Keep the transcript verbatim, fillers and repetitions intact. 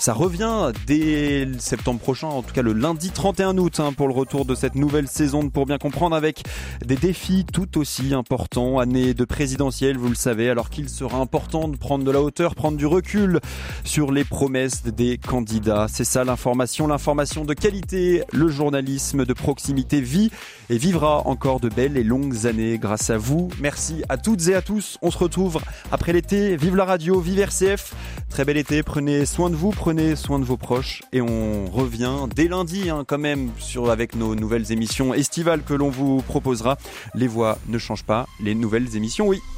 Ça revient dès septembre prochain, en tout cas le lundi trente et un août, hein, pour le retour de cette nouvelle saison, pour bien comprendre, avec des défis tout aussi importants. Année de présidentielle, vous le savez, alors qu'il sera important de prendre de la hauteur, prendre du recul sur les promesses des candidats. C'est ça l'information, l'information de qualité. Le journalisme de proximité vit et vivra encore de belles et longues années grâce à vous. Merci à toutes et à tous. On se retrouve après l'été. Vive la radio, vive R C F. Très bel été. Prenez soin de vous, prenez soin de vos proches. Et on revient dès lundi, hein, quand même, sur, avec nos nouvelles émissions estivales que l'on vous proposera. Les voix ne changent pas. Les nouvelles émissions, oui.